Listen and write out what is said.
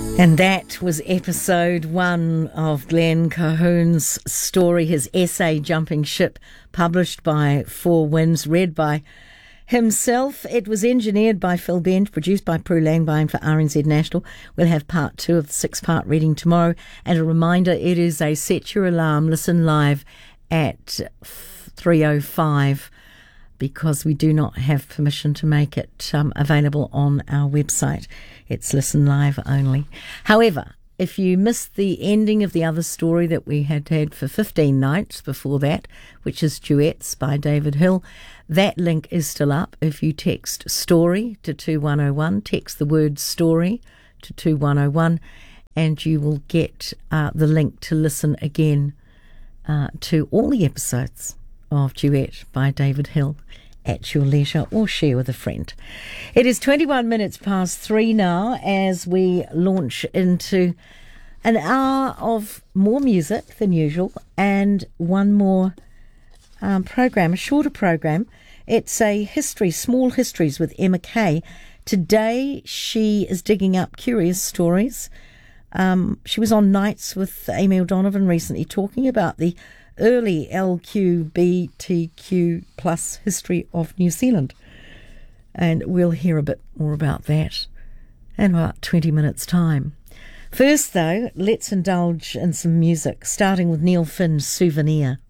And that was episode 1 of Glenn Cahoon's story, his essay, Jumping Ship, published by Four Winds, read by himself. It was engineered by Phil Bent, produced by Prue Langbein for RNZ National. We'll have part 2 of the 6-part reading tomorrow. And a reminder, it is a set your alarm, listen live at 3:05. Because we do not have permission to make it available on our website. It's listen live only. However, if you missed the ending of the other story that we had for 15 nights before that, which is Duets by David Hill, that link is still up. If you text STORY to 21101, text the word STORY to 21101, and you will get the link to listen again to all the episodes of Duet by David Hill at your leisure, or share with a friend. It is 21 minutes past 3 now as we launch into an hour of more music than usual and one more program, a shorter program. It's a history, Small Histories with Emma Kay. Today she is digging up curious stories. She was on Nights with Amy O'Donovan recently talking about the early LGBTQ plus history of New Zealand. And we'll hear a bit more about that in about 20 minutes' time. First, though, let's indulge in some music, starting with Neil Finn's Souvenir.